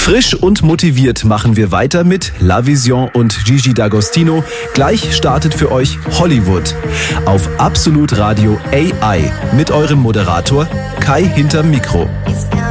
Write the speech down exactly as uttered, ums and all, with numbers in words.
Frisch und motiviert machen wir weiter mit La Vision und Gigi D'Agostino. Gleich startet für euch Hollywood auf Absolut Radio A I mit eurem Moderator Kai hinterm Mikro.